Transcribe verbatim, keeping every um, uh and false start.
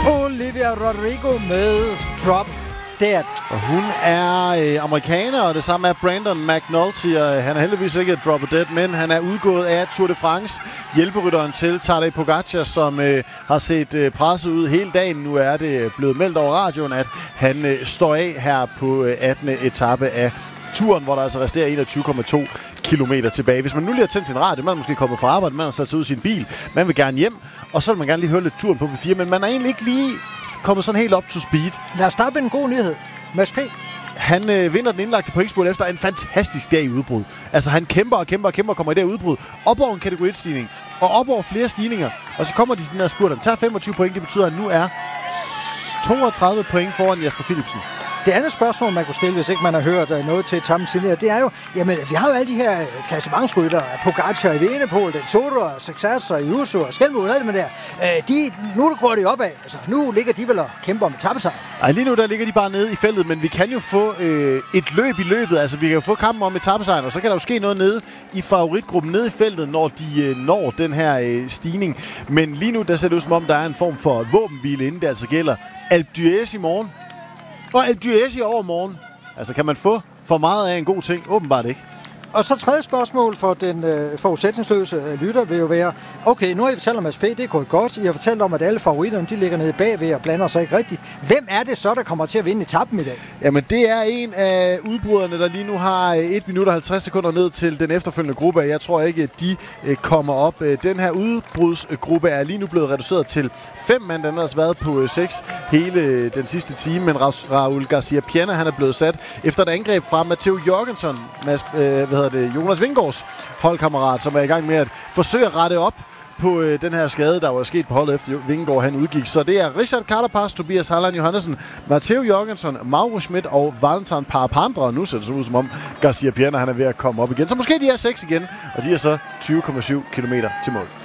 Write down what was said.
Olivia Rodrigo med Drop Dead. Og hun er øh, amerikaner, og det samme er Brandon McNulty, og han er heldigvis ikke Drop Dead, men han er udgået af Tour de France. Hjælperytteren til Tadej Pogačar, som øh, har set øh, presset ud hele dagen. Nu er det blevet meldt over radioen, at han øh, står af her på øh, attende etape af turen, hvor der altså resterer enogtyve komma to kilometer tilbage. Hvis man nu lige har tændt sin radio, man er måske kommet fra arbejde, man har sat sig ud i sin bil, man vil gerne hjem, og så vil man gerne lige høre lidt turen på P fire, men man er egentlig ikke lige kommet sådan helt op to speed. Lad os starte med en god nyhed. Mads P. Han øh, vinder den indlagte pointspurt efter en fantastisk dag i udbrud. Altså han kæmper og kæmper og kæmper og kommer i det udbrud. Op over en kategori et-stigning, og op over flere stigninger. Og så kommer de sådan der spurt, han tager femogtyve point, det betyder, at nu er toogtredive point foran Jasper Philipsen. Det andet spørgsmål, man kunne stille, hvis ikke man har hørt noget til etappen tidligere, det er jo, jamen, vi har jo alle de her klassementsrytter, Pogačar i Evenepoel, Den Soto, Success og Ayuso og Skelmo og alt det der. Øh, de, nu går det opad. Altså, nu ligger de vel og kæmper om etappesejr. Ej, lige nu der ligger de bare nede i feltet, men vi kan jo få øh, et løb i løbet. Altså, vi kan jo få kampen om etappesejren, og så kan der jo ske noget nede i favoritgruppen, nede i feltet, når de øh, når den her øh, stigning. Men lige nu, der ser det ud som om, der er en form for våbenhvile, inden det altså gælder Alpe d'Huez i morgen. Og Alpe d'Huez i overmorgen. Altså, kan man få for meget af en god ting? Åbenbart ikke. Og så tredje spørgsmål for den øh, forudsætningsløse øh, lytter vil jo være, okay, nu har I fortalt om S P, det er gået godt. I har fortalt om, at alle favoritterne, de ligger nede bagved og blander sig ikke rigtigt. Hvem er det så, der kommer til at vinde etappen i dag? Jamen, det er en af udbryderne, der lige nu har et minut og halvtreds sekunder ned til den efterfølgende gruppe. Jeg tror ikke, at de øh, kommer op. Den her udbrudsgruppe er lige nu blevet reduceret til fem mand. Den har altså været på øh, seks hele den sidste time, men Ra- Raul Garcia Piana, han er blevet sat efter et angreb fra Matteo Jorgensen, Mads, øh, hvad det, Jonas Vingegaards holdkammerat, som er i gang med at forsøge at rette op på øh, den her skade, der var sket på holdet efter Vingegaard han udgik. Så det er Richard Carapaz, Tobias Harlan Johannesen, Matteo Jorgensen, Mauro Schmidt og Valentin Parapandra. Og nu ser det så ud som om Garcia Piana han er ved at komme op igen. Så måske de er seks igen, og de er så tyve komma syv kilometer til mål.